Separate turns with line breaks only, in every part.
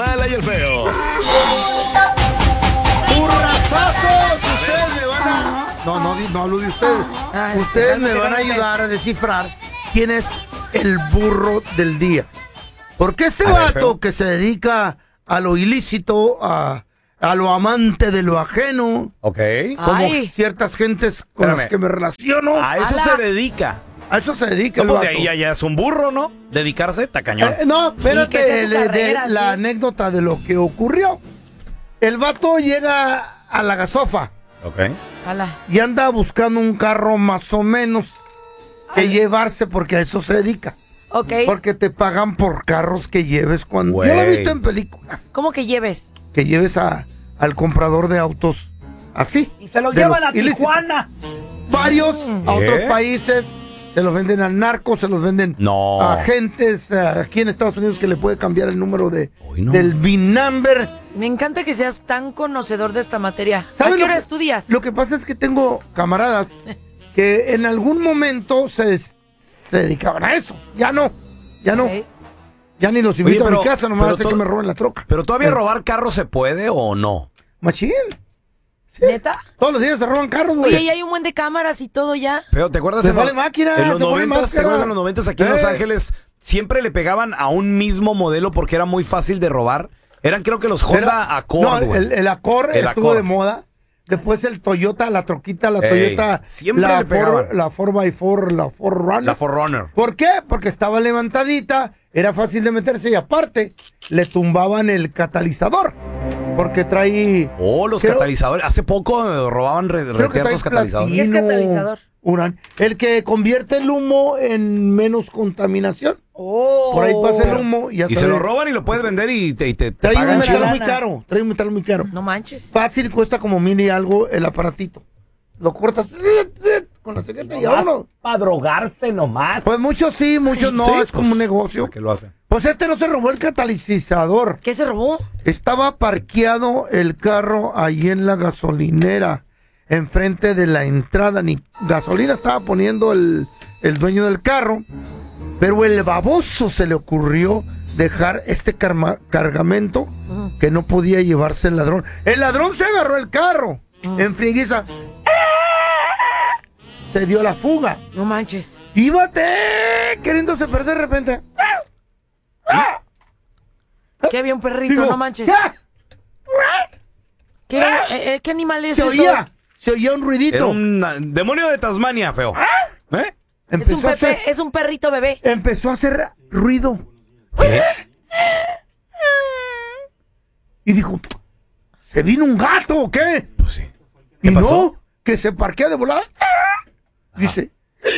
mala y el feo.
¡Burrazazos! Ustedes me van a... No hablo de ustedes. Ustedes me van a ayudar a descifrar quién es el burro del día. Porque este vato que se dedica a lo ilícito, a lo amante de lo ajeno, como ciertas gentes con las que me relaciono.
A eso se dedica.
A eso se dedica el
No,
vato.
pues de ahí ya es un burro, ¿no? Dedicarse, tacañón.
No, espérate,
¿qué es su carrera,
la anécdota de lo que ocurrió. El vato llega a la gasofa y anda buscando un carro más o menos que llevarse, porque a eso se dedica. Porque te pagan por carros que lleves cuando... Yo lo he visto en películas.
¿Cómo que lleves?
Que lleves al comprador de autos así.
Y se lo llevan a Tijuana.
Varios a otros países. Se los venden al narco, se los venden a agentes aquí en Estados Unidos que le puede cambiar el número del VIN number.
Me encanta que seas tan conocedor de esta materia. ¿A qué hora estudias?
Lo que pasa es que tengo camaradas que en algún momento se dedicaban a eso. Ya no. Ya ni los invito a mi casa, nomás hace que me roben la troca.
¿Pero todavía robar carros se puede o no?
Machín. Sí.
¿Neta?
Todos los días se roban carros, güey.
Oye, y hay un buen de cámaras y todo ya.
Feo, ¿te acuerdas?
Se vale máquina,
en los
se pone
90, ¿te
máscara.
acuerdas en los 90 aquí en Los Ángeles? Siempre le pegaban a un mismo modelo porque era muy fácil de robar. Eran creo que los Honda Accord, güey.
No, el Accord estuvo de moda. Después el Toyota, la troquita, la Toyota,
siempre le pegaban.
la 4x4, la 4Runner.
La 4Runner.
¿Por qué? Porque estaba levantadita, era fácil de meterse y aparte le tumbaban el catalizador. Porque trae...
los catalizadores. Hace poco robaban los catalizadores.
¿Qué es catalizador?
El que convierte el humo en menos contaminación. Por ahí pasa el humo y
se lo roban y lo puedes vender y te
trae un
pagan
metal
chido.
muy caro. Trae un metal muy caro.
No manches.
Fácil, cuesta como mil y algo el aparatito. Lo cortas con la cegueta y vámonos.
Para drogarse nomás.
Pues muchos sí, muchos no.
Sí,
es como un negocio.
¿Qué lo hacen?
Pues no se robó el catalizador.
¿Qué se robó?
Estaba parqueado el carro ahí en la gasolinera, enfrente de la entrada. Ni gasolina estaba poniendo el dueño del carro. Pero el baboso se le ocurrió dejar este cargamento que no podía llevarse el ladrón. El ladrón se agarró el carro en friguiza. Se dio la fuga.
No manches.
¡Íbate! Queriéndose perder de repente.
Que había un perrito, no manches. ¿Qué animal es eso?
Se oía un ruidito.
Era un demonio de Tasmania, feo. ¿Eh?
Es un perrito bebé.
Empezó a hacer ruido. Y dijo, ¿se vino un gato o qué?
Pues sí.
¿Qué pasó? No, que se parquea de volada. Dice,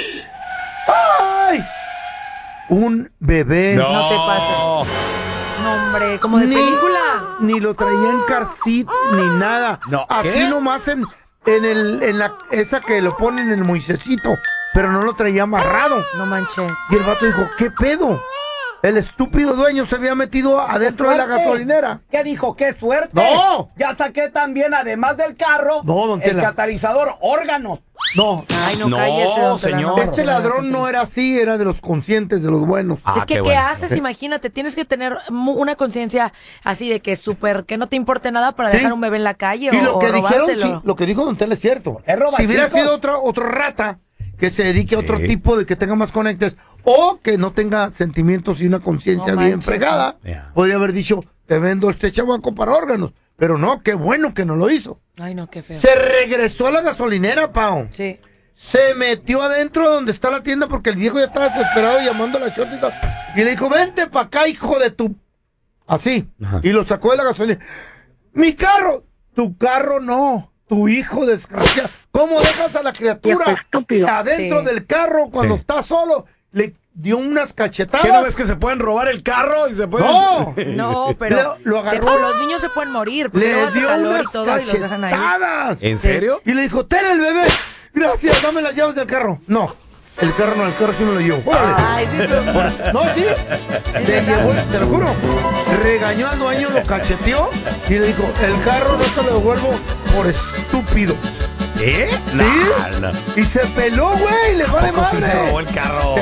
¡ay! Un bebé.
No te pases. No, hombre, como de película.
Ni lo traía en car seat, ni nada.
No,
así
¿qué?
nomás en esa que lo ponen en el Moisésito, pero no lo traía amarrado.
No manches.
Y el vato dijo, ¿qué pedo? El estúpido dueño se había metido adentro de la gasolinera.
¿Qué dijo? ¡Qué suerte!
¡No!
Ya saqué también, además del carro, el catalizador, órganos.
No.
Ay, no, cállese, don
señor.
Tela,
Este ladrón no era así, era de los conscientes, de los buenos.
Es que, ¿qué haces? Imagínate, tienes que tener una conciencia así de que que no te importe nada para dejar un bebé en la calle
y lo
o
que dijeron,
robártelo.
lo que dijo Don Tela es cierto.
Es roba,
si hubiera
chicos.
sido otro rata que se dedique a otro tipo de que tenga más conectes o que no tenga sentimientos y una conciencia bien fregada, podría haber dicho, te vendo este chamaco para órganos. Pero no, qué bueno que no lo hizo.
Ay, no, qué feo.
Se regresó a la gasolinera, Pao.
Sí.
Se metió adentro donde está la tienda porque el viejo ya estaba desesperado llamando a la chota y todo. Y le dijo, vente para acá, hijo de tu... Así. Y lo sacó de la gasolina. ¡Mi carro! Tu carro no. Tu hijo desgraciado. ¿Cómo dejas a la criatura adentro del carro cuando está solo? Le dio unas cachetadas.
¿Qué no ves que se pueden robar el carro y se pueden...?
¡No!
No, pero
lo agarró.
los niños se pueden morir porque luego
Le
hace
dio
calor y
unas
todo y los dejan ahí.
cachetadas.
¿En serio?
Y le dijo, ten el bebé. Gracias, dame las llaves del carro. No, el carro sí me lo llevo. ¡Órale!
Ay, sí,
No, sí. Se llevó, te lo juro. Regañó al dueño, lo cacheteó y le dijo, el carro no te lo devuelvo por estúpido.
¿Eh?
¿Sí? Y se peló, güey, le vale
¿Cómo sí se
madre.
robó el carro?